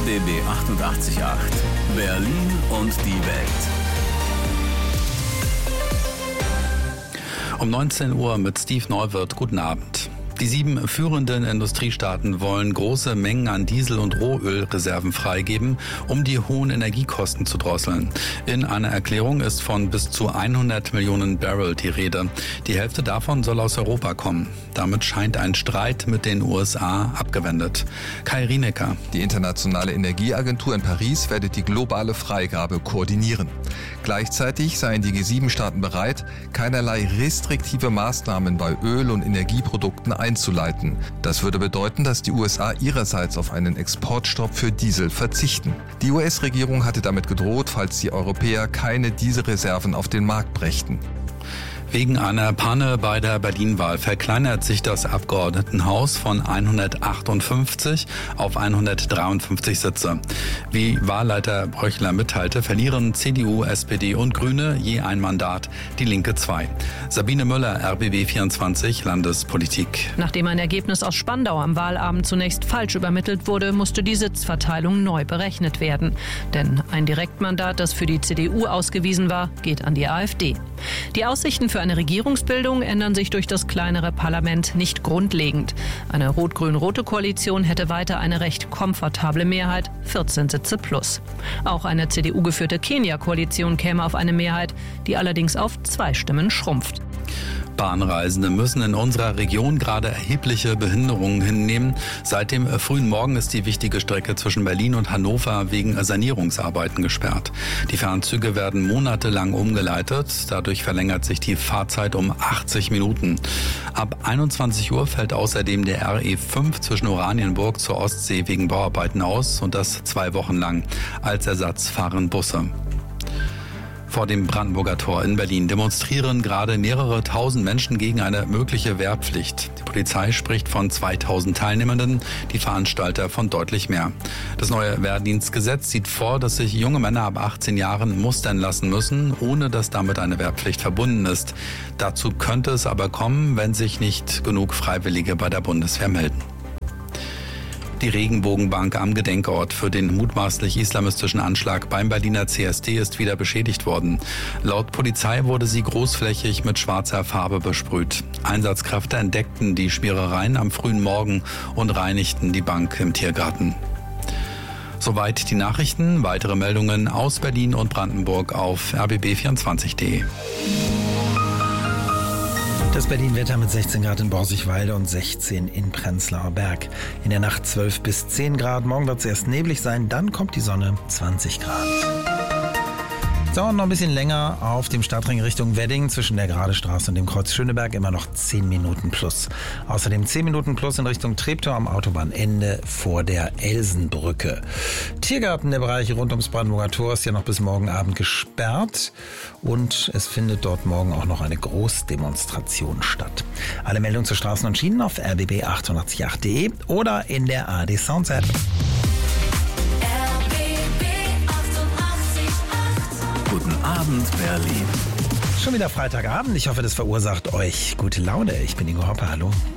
RBB 88.8 Berlin und die Welt. Um 19 Uhr mit Steve Neuwirth. Guten Abend. Die 7 führenden Industriestaaten wollen große Mengen an Diesel- und Rohölreserven freigeben, um die hohen Energiekosten zu drosseln. In einer Erklärung ist von bis zu 100 Millionen Barrel die Rede. Die Hälfte davon soll aus Europa kommen. Damit scheint ein Streit mit den USA abgewendet. Kai Rienecker. Die Internationale Energieagentur in Paris werde die globale Freigabe koordinieren. Gleichzeitig seien die G7-Staaten bereit, keinerlei restriktive Maßnahmen bei Öl- und Energieprodukten einzuleiten. Das würde bedeuten, dass die USA ihrerseits auf einen Exportstopp für Diesel verzichten. Die US-Regierung hatte damit gedroht, falls die Europäer keine Dieselreserven auf den Markt brächten. Wegen einer Panne bei der Berlin-Wahl verkleinert sich das Abgeordnetenhaus von 158 auf 153 Sitze. Wie Wahlleiter Bröchler mitteilte, verlieren CDU, SPD und Grüne je ein Mandat, die Linke 2. Sabine Müller, RBB 24, Landespolitik. Nachdem ein Ergebnis aus Spandau am Wahlabend zunächst falsch übermittelt wurde, musste die Sitzverteilung neu berechnet werden. Denn ein Direktmandat, das für die CDU ausgewiesen war, geht an die AfD. Die Aussichten für eine Regierungsbildung ändern sich durch das kleinere Parlament nicht grundlegend. Eine rot-grün-rote Koalition hätte weiter eine recht komfortable Mehrheit, 14 Sitze plus. Auch eine CDU-geführte Kenia-Koalition käme auf eine Mehrheit, die allerdings auf 2 Stimmen schrumpft. Bahnreisende müssen in unserer Region gerade erhebliche Behinderungen hinnehmen. Seit dem frühen Morgen ist die wichtige Strecke zwischen Berlin und Hannover wegen Sanierungsarbeiten gesperrt. Die Fernzüge werden monatelang umgeleitet. Dadurch verlängert sich die Fahrzeit um 80 Minuten. Ab 21 Uhr fällt außerdem der RE5 zwischen Oranienburg zur Ostsee wegen Bauarbeiten aus und das 2 Wochen lang. Als Ersatz fahren Busse. Vor dem Brandenburger Tor in Berlin demonstrieren gerade mehrere tausend Menschen gegen eine mögliche Wehrpflicht. Die Polizei spricht von 2000 Teilnehmenden, die Veranstalter von deutlich mehr. Das neue Wehrdienstgesetz sieht vor, dass sich junge Männer ab 18 Jahren mustern lassen müssen, ohne dass damit eine Wehrpflicht verbunden ist. Dazu könnte es aber kommen, wenn sich nicht genug Freiwillige bei der Bundeswehr melden. Die Regenbogenbank am Gedenkort für den mutmaßlich islamistischen Anschlag beim Berliner CSD ist wieder beschädigt worden. Laut Polizei wurde sie großflächig mit schwarzer Farbe besprüht. Einsatzkräfte entdeckten die Schmierereien am frühen Morgen und reinigten die Bank im Tiergarten. Soweit die Nachrichten. Weitere Meldungen aus Berlin und Brandenburg auf rbb24.de. Das Berlin-Wetter mit 16 Grad in Borsigwalde und 16 in Prenzlauer Berg. In der Nacht 12 bis 10 Grad. Morgen wird es erst neblig sein, dann kommt die Sonne, 20 Grad. Es dauert noch ein bisschen länger auf dem Stadtring Richtung Wedding zwischen der Gradestraße und dem Kreuz Schöneberg, immer noch 10 Minuten plus. Außerdem 10 Minuten plus in Richtung Treptow am Autobahnende vor der Elsenbrücke. Tiergarten, der Bereich rund ums Brandenburger Tor, ist ja noch bis morgen Abend gesperrt und es findet dort morgen auch noch eine Großdemonstration statt. Alle Meldungen zu Straßen und Schienen auf rbb888.de oder in der ARD Sounds App. Guten Abend, Berlin. Schon wieder Freitagabend. Ich hoffe, das verursacht euch gute Laune. Ich bin Ingo Hoppe. Hallo.